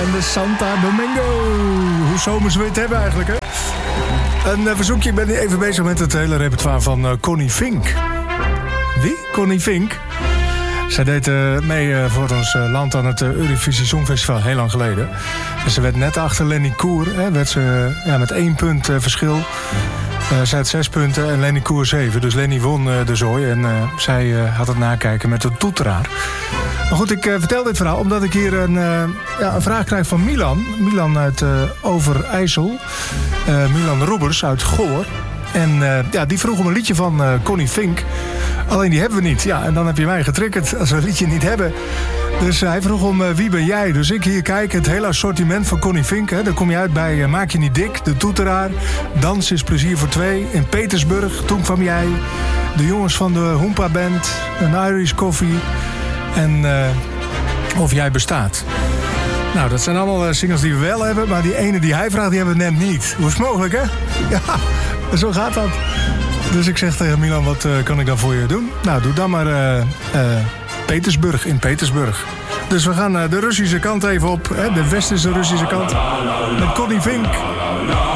en de Santa Domingo. Hoe zomers we het hebben eigenlijk, hè? Een verzoekje, ik ben even bezig met het hele repertoire van Connie Fink. Wie? Connie Fink? Zij deed mee voor ons land aan het Eurovisie Songfestival heel lang geleden. En ze werd net achter Lenny Koer. Werd ze met 1 punt verschil. Zij had 6 punten en Lenny Koer 7. Dus Lenny won de zooi. En zij had het nakijken met de toeteraar. Maar goed, ik vertel dit verhaal omdat ik hier een vraag krijg van Milan. Milan uit Overijssel. Milan Roebers uit Goor. En die vroeg om een liedje van Connie Fink. Alleen die hebben we niet. Ja, en dan heb je mij getriggerd als we een liedje niet hebben. Dus hij vroeg om Wie ben jij? Dus ik hier kijk, het hele assortiment van Connie Fink. Hè. Daar kom je uit bij Maak je niet dik, De Toeteraar. Dans is plezier voor 2. In Petersburg, Toen kwam jij. De jongens van de Hoompa Band. Een Irish Coffee. En Of jij bestaat. Nou, dat zijn allemaal singles die we wel hebben. Maar die ene die hij vraagt, die hebben we net niet. Hoe is het mogelijk, hè? Ja, zo gaat dat. Dus ik zeg tegen Milan, wat kan ik dan voor je doen? Nou, doe dan maar Petersburg, in Petersburg. Dus we gaan de Russische kant even op. Hè, de westerse Russische kant. Met Connie Fink.